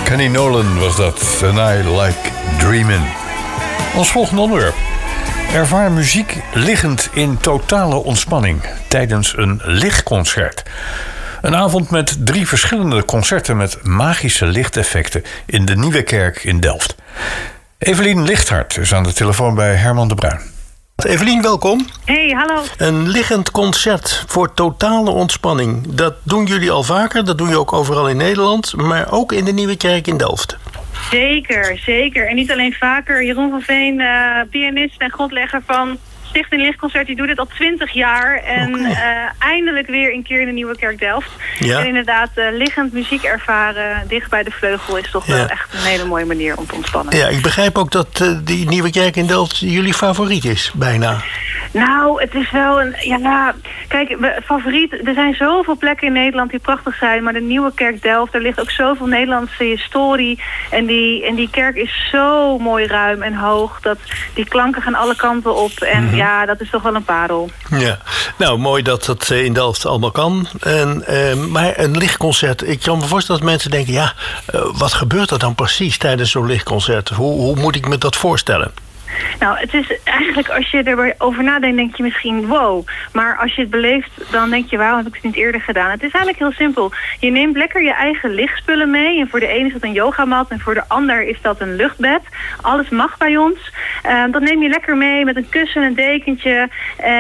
Kenny Nolan was dat. And I Like Dreamin'. Ons volgende onderwerp. Ervaar muziek liggend in totale ontspanning tijdens een lichtconcert. Een avond met 3 verschillende concerten met magische lichteffecten in de Nieuwe Kerk in Delft. Evelien Lichthart is aan de telefoon bij Herman de Bruin. Evelien, welkom. Hey, hallo. Een liggend concert voor totale ontspanning. Dat doen jullie al vaker, dat doen je ook overal in Nederland, maar ook in de Nieuwe Kerk in Delft. Zeker, zeker. En niet alleen vaker. Jeroen van Veen, pianist en grondlegger van Stichting Lichtconcert, die doet dit al 20 jaar. En eindelijk weer een keer in de Nieuwe Kerk Delft. Ja. En inderdaad, liggend muziek ervaren dicht bij de vleugel is toch wel echt een hele mooie manier om te ontspannen. Ja, ik begrijp ook dat die Nieuwe Kerk in Delft jullie favoriet is, bijna. Nou, het is wel een... Ja, kijk, favoriet... Er zijn zoveel plekken in Nederland die prachtig zijn, maar de Nieuwe Kerk Delft, er ligt ook zoveel Nederlandse historie. En die kerk is zo mooi ruim en hoog, dat die klanken gaan alle kanten op. En ja, dat is toch wel een parel. Ja, nou, mooi dat dat in Delft allemaal kan. Maar een lichtconcert, ik kan me voorstellen dat mensen denken, wat gebeurt er dan precies tijdens zo'n lichtconcert? Hoe moet ik me dat voorstellen? Nou, het is eigenlijk, als je erover nadenkt, denk je misschien wow. Maar als je het beleeft, dan denk je, waarom heb ik het niet eerder gedaan? Het is eigenlijk heel simpel. Je neemt lekker je eigen lichtspullen mee. En voor de een is dat een yogamat en voor de ander is dat een luchtbed. Alles mag bij ons. Dat neem je lekker mee met een kussen, een dekentje.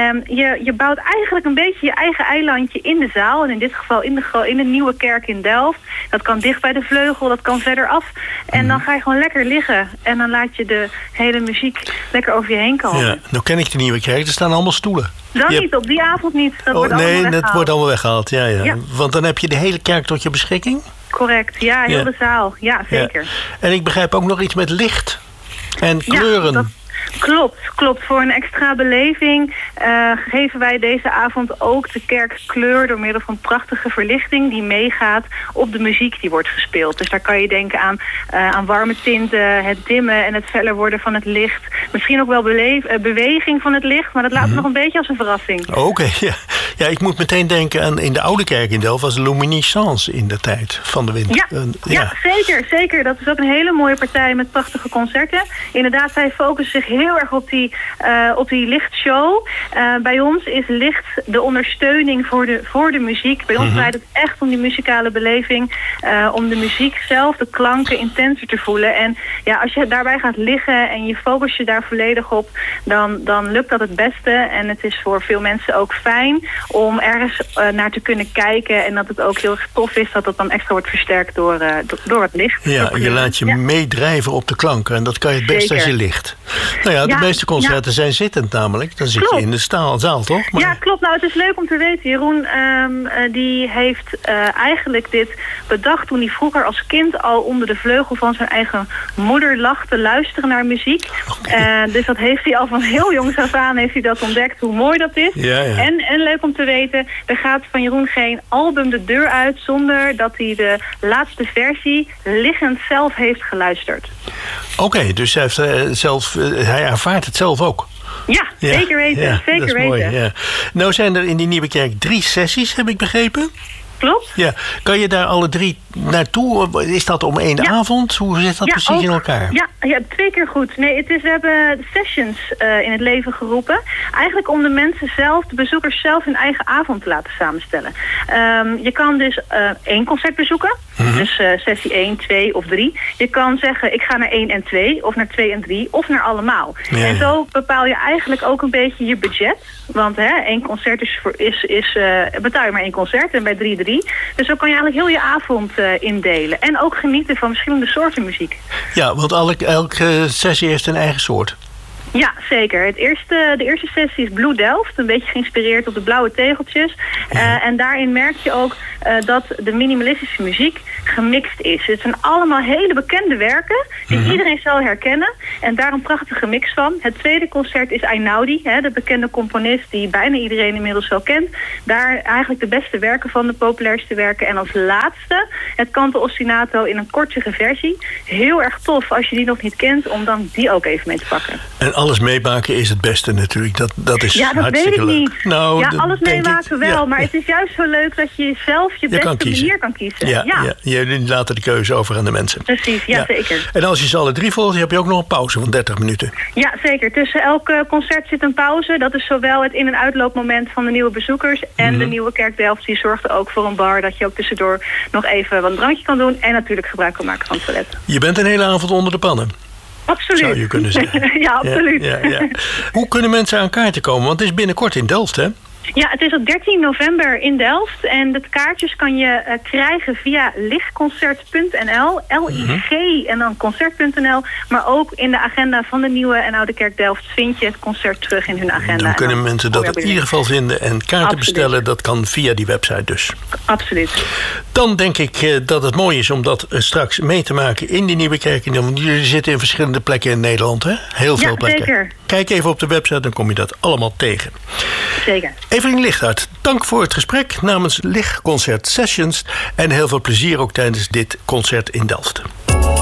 Je bouwt eigenlijk een beetje je eigen eilandje in de zaal. En in dit geval in de Nieuwe Kerk in Delft. Dat kan dicht bij de vleugel, dat kan verder af. En dan ga je gewoon lekker liggen. En dan laat je de hele muziek lekker over je heen komen. Ja, nou ken ik de Nieuwe Kerk, er staan allemaal stoelen. Niet, op die avond niet. Dat wordt allemaal weggehaald. Ja. Want dan heb je de hele kerk tot je beschikking? Correct, ja, heel de zaal. Ja, zeker. Ja. En ik begrijp ook nog iets met licht en kleuren. Klopt. Voor een extra beleving geven wij deze avond ook de kerk kleur door middel van prachtige verlichting die meegaat op de muziek die wordt gespeeld. Dus daar kan je denken aan warme tinten, het dimmen en het feller worden van het licht. Misschien ook wel beweging van het licht, maar dat laat nog een beetje als een verrassing. Oké, ja. Ja, ik moet meteen denken aan in de Oude Kerk in Delft was luminescence in de tijd van de winter. Ja, zeker. Dat is ook een hele mooie partij met prachtige concerten. Inderdaad, zij focussen zich heel erg op die lichtshow. Bij ons is licht de ondersteuning voor de muziek. Bij ons draait het echt om die muzikale beleving. Om de muziek zelf, de klanken intenser te voelen. En ja, als je daarbij gaat liggen en je focus je daar volledig op, dan lukt dat het beste. En het is voor veel mensen ook fijn om ergens naar te kunnen kijken. En dat het ook heel erg tof is dat het dan extra wordt versterkt door het licht. Ja, je laat je meedrijven op de klanken. En dat kan je het best als je ligt. Nou ja, de meeste concerten zijn zittend namelijk. Dan zit je in de zaal, toch? Maar... Ja, klopt. Nou, het is leuk om te weten. Jeroen die heeft eigenlijk dit bedacht toen hij vroeger als kind al onder de vleugel van zijn eigen moeder lag te luisteren naar muziek. Dus dat heeft hij al van heel jongs af aan heeft hij dat ontdekt, hoe mooi dat is. Ja. En leuk om te weten, er gaat van Jeroen geen album de deur uit zonder dat hij de laatste versie liggend zelf heeft geluisterd. Oké, dus hij ervaart het zelf ook. Ja, zeker weten. Ja, zeker dat is weten. Mooi, ja. Nou zijn er in die Nieuwe Kerk 3 sessies, heb ik begrepen. Klopt. Ja. Kan je daar alle 3 naartoe? Is dat om 1 avond? Hoe zit dat precies in elkaar? Ja, 2 keer goed. Nee, we hebben sessions in het leven geroepen. Eigenlijk om de mensen zelf, de bezoekers zelf, hun eigen avond te laten samenstellen. Je kan dus 1 concert bezoeken. Dus sessie 1, 2 of 3. Je kan zeggen, ik ga naar 1 en 2, of naar 2 en 3, of naar allemaal. Ja. En zo bepaal je eigenlijk ook een beetje je budget. Want 1 concert betaal je maar 1 concert en bij 3. Dus zo kan je eigenlijk heel je avond indelen. En ook genieten van verschillende soorten muziek. Ja, want elke sessie heeft een eigen soort. Ja, zeker. De eerste sessie is Blue Delft. Een beetje geïnspireerd op de blauwe tegeltjes. En daarin merk je ook dat de minimalistische muziek gemixt is. Het zijn allemaal hele bekende werken die iedereen zal herkennen. En daar een prachtige mix van. Het tweede concert is Einaudi, de bekende componist die bijna iedereen inmiddels wel kent. Daar eigenlijk de beste werken van, de populairste werken. En als laatste het Canto Ostinato in een kortere versie. Heel erg tof als je die nog niet kent, om dan die ook even mee te pakken. En alles meemaken is het beste natuurlijk. Dat is Ja, dat hartstikke weet ik leuk. niet. Nou, ja, dat alles denk meemaken ik. wel. Ja. Maar het is juist zo leuk dat je zelf je beste manier kan kiezen. Ja. Jullie laten de keuze over aan de mensen. Precies, ja, zeker. En als je ze alle 3 volgt, heb je ook nog een pauze van 30 minuten. Ja, zeker. Tussen elk concert zit een pauze. Dat is zowel het in- en uitloopmoment van de nieuwe bezoekers en de nieuwe Kerk Delft. Die zorgt er ook voor een bar dat je ook tussendoor nog even wat drankje kan doen. En natuurlijk gebruik kan maken van het toilet. Je bent een hele avond onder de pannen. Absoluut. Zou je kunnen zeggen. Ja, absoluut. Ja. Hoe kunnen mensen aan kaarten komen? Want het is binnenkort in Delft, hè? Ja, het is op 13 november in Delft. En de kaartjes kan je krijgen via lichtconcert.nl. LIG en dan concert.nl. Maar ook in de agenda van de Nieuwe en Oude Kerk Delft vind je het concert terug in hun agenda. Dan kunnen mensen dat in ieder geval vinden. En kaarten bestellen, dat kan via die website dus. Absoluut. Dan denk ik dat het mooi is om dat straks mee te maken in die Nieuwe Kerk. Jullie zitten in verschillende plekken in Nederland, hè? Heel veel plekken. Zeker. Kijk even op de website, dan kom je dat allemaal tegen. Zeker. Evelien Lichthart, dank voor het gesprek namens Lichtconcert Sessions. En heel veel plezier ook tijdens dit concert in Delft.